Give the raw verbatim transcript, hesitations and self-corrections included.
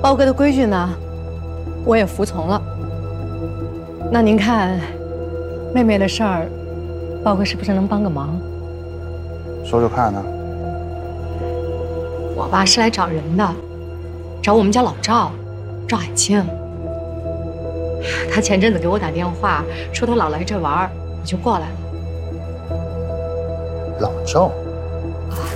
包哥的规矩呢，我也服从了。那您看，妹妹的事儿，包哥是不是能帮个忙？ 说说看呢。 我爸是来找人的，找我们家老赵，赵海清。他前阵子给我打电话，说他老来这玩儿，我就过来了。 老赵。